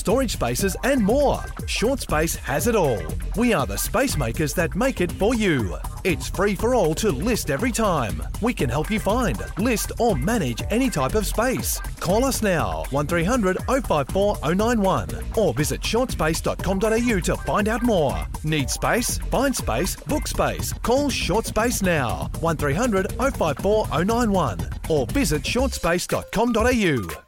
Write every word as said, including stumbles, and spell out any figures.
storage spaces and more. ShortSpace has it all. We are the space makers that make it for you. It's free for all to list every time. We can help you find, list or manage any type of space. Call us now, one three hundred oh five four oh nine one, or visit shortspace dot com dot a u to find out more. Need space? Find space, book space. Call ShortSpace now, one three hundred oh five four oh nine one, or visit shortspace dot com dot a u.